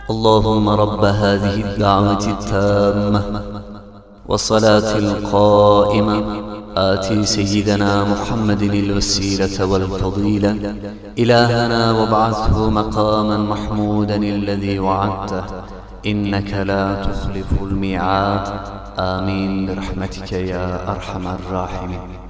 اللهم رب هذه الدعوة التامة والصلاة القائمة آتِ سيدنا محمد الوسيلة والفضيلة إلهنا وابعثه مقاما محمودا الذي وعدته إنك لا تخلف الميعاد. آمين برحمتك يا أرحم الراحمين.